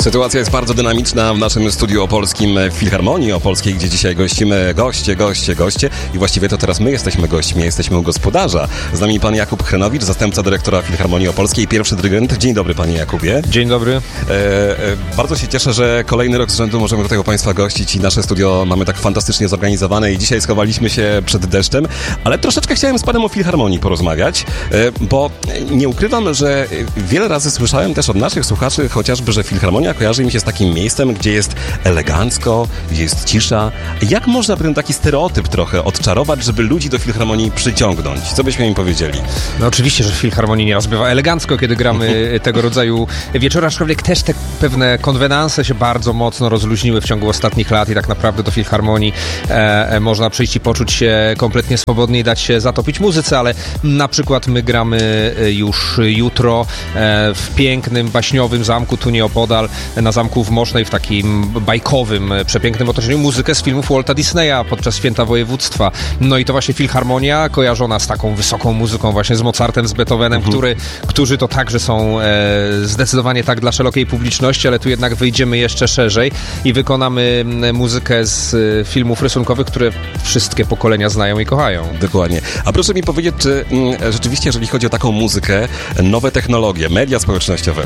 Sytuacja jest bardzo dynamiczna w naszym studiu opolskim w Filharmonii Opolskiej, gdzie dzisiaj gościmy goście i właściwie to teraz my jesteśmy gośćmi, jesteśmy u gospodarza. Z nami pan Jakub Chrenowicz, zastępca dyrektora Filharmonii Opolskiej, pierwszy dyrygent. Dzień dobry, panie Jakubie. Dzień dobry. Bardzo się cieszę, że kolejny rok z rzędu możemy tutaj u państwa gościć i nasze studio mamy tak fantastycznie zorganizowane i dzisiaj schowaliśmy się przed deszczem, ale troszeczkę chciałem z panem o Filharmonii porozmawiać, bo nie ukrywam, że wiele razy słyszałem też od naszych słuchaczy chociażby, że Filharmonia kojarzy mi się z takim miejscem, gdzie jest elegancko, gdzie jest cisza. Jak można by ten taki stereotyp trochę odczarować, żeby ludzi do Filharmonii przyciągnąć? Co byśmy im powiedzieli? No oczywiście, że w Filharmonii nieraz bywa elegancko, kiedy gramy tego rodzaju wieczory, aczkolwiek też te pewne konwenanse się bardzo mocno rozluźniły w ciągu ostatnich lat i tak naprawdę do Filharmonii można przyjść i poczuć się kompletnie swobodnie i dać się zatopić muzyce, ale na przykład my gramy już jutro w pięknym, baśniowym zamku tu nieopodal, na zamku w Mosznej, w takim bajkowym, przepięknym otoczeniu, muzykę z filmów Walta Disneya podczas Święta Województwa. No i to właśnie Filharmonia kojarzona z taką wysoką muzyką, właśnie z Mozartem, z Beethovenem, którzy to także są zdecydowanie tak dla szerokiej publiczności, ale tu jednak wyjdziemy jeszcze szerzej i wykonamy muzykę z filmów rysunkowych, które wszystkie pokolenia znają i kochają. Dokładnie. A proszę mi powiedzieć, czy rzeczywiście, jeżeli chodzi o taką muzykę, nowe technologie, media społecznościowe,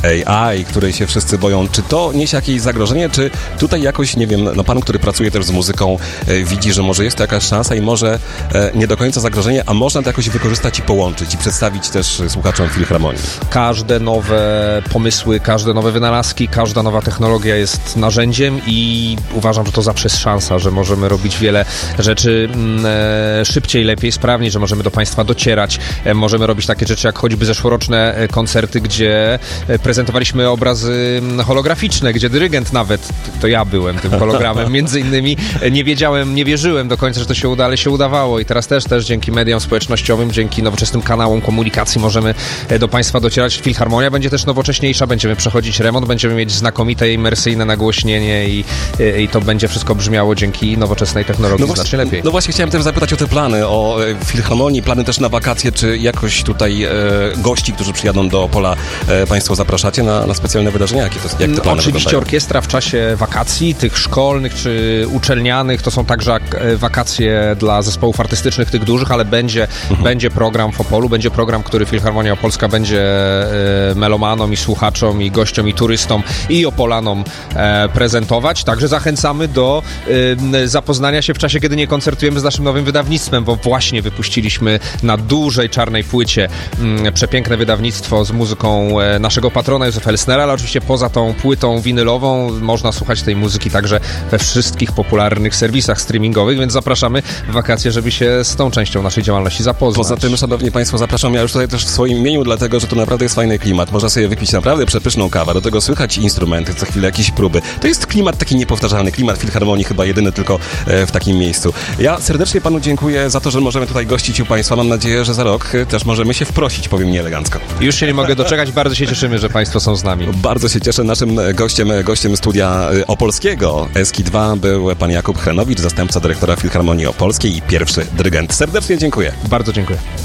AI, której się wszyscy boją, czy to niesie jakieś zagrożenie, czy tutaj jakoś, nie wiem, no pan, który pracuje też z muzyką, widzi, że może jest to jakaś szansa i może nie do końca zagrożenie, a można to jakoś wykorzystać i połączyć i przedstawić też słuchaczom Filharmonii? Każde nowe pomysły, każde nowe wynalazki, każda nowa technologia jest narzędziem i uważam, że to zawsze jest szansa, że możemy robić wiele rzeczy szybciej, lepiej, sprawniej, że możemy do państwa docierać, możemy robić takie rzeczy jak choćby zeszłoroczne koncerty, gdzie prezentowaliśmy obrazy holograficzne, gdzie dyrygent nawet, to ja byłem tym hologramem, między innymi nie wierzyłem do końca, że to się uda, ale się udawało i teraz też dzięki mediom społecznościowym, dzięki nowoczesnym kanałom komunikacji możemy do państwa docierać. Filharmonia będzie też nowocześniejsza, będziemy przechodzić remont, będziemy mieć znakomite imersyjne nagłośnienie i to będzie wszystko brzmiało dzięki nowoczesnej technologii znacznie lepiej. No właśnie chciałem też zapytać o te plany, o Filharmonii, plany też na wakacje, czy jakoś tutaj gości, którzy przyjadą do Opola, państwo zapraszacie na specjalne wydarzenia? Jak te plany oczywiście wyglądają? Orkiestra w czasie wakacji, tych szkolnych czy uczelnianych, to są także wakacje dla zespołów artystycznych, tych dużych, ale będzie program w Opolu, będzie program, który Filharmonia Opolska będzie melomanom i słuchaczom i gościom i turystom i Opolanom prezentować. Także zachęcamy do zapoznania się w czasie, kiedy nie koncertujemy, z naszym nowym wydawnictwem, bo właśnie wypuściliśmy na dużej czarnej płycie przepiękne wydawnictwo z muzyką naszego patrona Józefa Elsnera, ale oczywiście poza tą płytą winylową można słuchać tej muzyki także we wszystkich popularnych serwisach streamingowych, więc zapraszamy w wakacje, żeby się z tą częścią naszej działalności zapoznać. Poza tym, szanowni państwo, zapraszam ja już tutaj też w swoim imieniu, dlatego, że to naprawdę jest fajny klimat. Można sobie wypić naprawdę przepyszną kawę, do tego słychać instrumenty, co chwilę jakieś próby. To jest klimat taki niepowtarzalny, klimat Filharmonii, chyba jedyny tylko w takim miejscu. Ja serdecznie panu dziękuję za to, że możemy tutaj gościć u państwa. Mam nadzieję, że za rok też możemy się wprosić, powiem nieelegancko. Już się nie mogę doczekać, bardzo się cieszymy, że państwo są z nami. Bardzo się cieszę. Naszym gościem studia opolskiego Eski 2 był pan Jakub Chrenowicz, zastępca dyrektora Filharmonii Opolskiej i pierwszy dyrygent. Serdecznie dziękuję. Bardzo dziękuję.